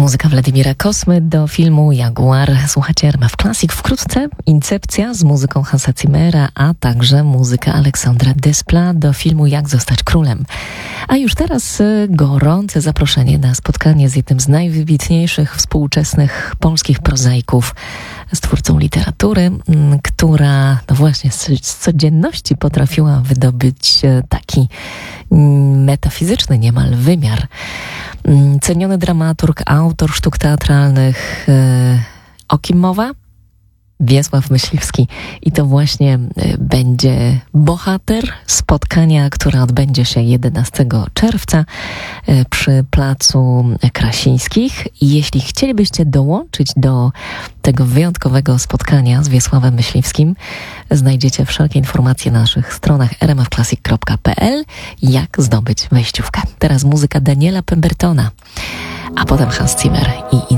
Muzyka Władimira Kosmy do filmu Jaguar. Słuchacie RMF Classic. Wkrótce Incepcja z muzyką Hansa Zimmera, a także muzyka Aleksandra Despla do filmu Jak zostać królem. A już teraz gorące zaproszenie na spotkanie z jednym z najwybitniejszych współczesnych polskich prozaików, z twórcą literatury, która no właśnie z codzienności potrafiła wydobyć taki metafizyczny niemal wymiar. Ceniony dramaturg, autor sztuk teatralnych. O kim mowa? Wiesław Myśliwski. I to właśnie będzie bohater spotkania, które odbędzie się 11 czerwca przy Placu Krasińskich. I jeśli chcielibyście dołączyć do tego wyjątkowego spotkania z Wiesławem Myśliwskim, znajdziecie wszelkie informacje na naszych stronach rmfclassic.pl, jak zdobyć wejściówkę. Teraz muzyka Daniela Pembertona, a potem Hans Zimmer i